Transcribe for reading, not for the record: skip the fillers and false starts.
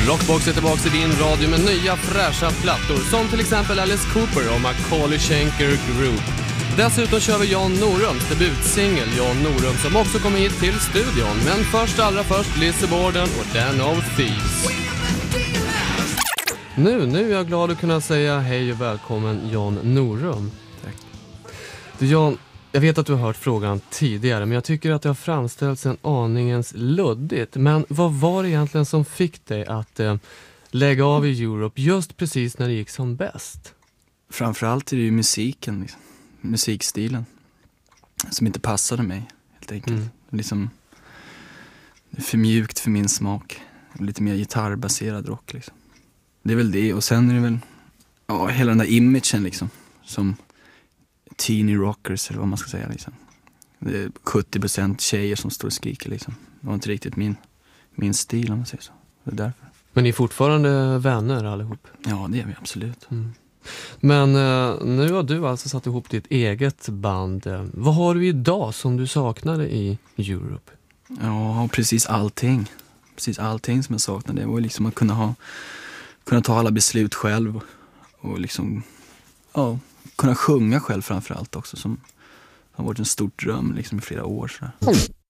Rockbox är tillbaka i din radio med nya fräscha plattor som till exempel Alice Cooper och Macaulay Schenker Group. Dessutom kör vi Jan Norums debutsingel Jan Norum som också kommer hit till studion. Men allra först Lizzy Borden och Den of Thieves. Nu är jag glad att kunna säga hej och välkommen Jan Norum. Tack. Du Jan, jag vet att du har hört frågan tidigare men jag tycker att det har framställts en aningens luddigt. Men vad var det egentligen som fick dig att lägga av i Europe just precis när det gick som bäst? Framförallt är det ju musiken, liksom. Musikstilen som inte passade mig helt enkelt. Liksom, det är för mjukt för min smak. Lite mer gitarrbaserad rock liksom. Det är väl det, och sen är det väl hela den där imagen liksom, som teeny rockers eller vad man ska säga liksom. Det är 70% tjejer som står och skriker liksom. Det var inte riktigt min stil om man säger så. Det är därför. Men ni är fortfarande vänner allihop? Ja, det är vi absolut. Men nu har du alltså satt ihop ditt eget band. Vad har du idag som du saknade i Europe? Ja, precis allting. Precis allting som jag saknade. Det var liksom att kunna ta alla beslut själv och liksom kunna sjunga själv framförallt också, som har varit en stor dröm liksom i flera år så.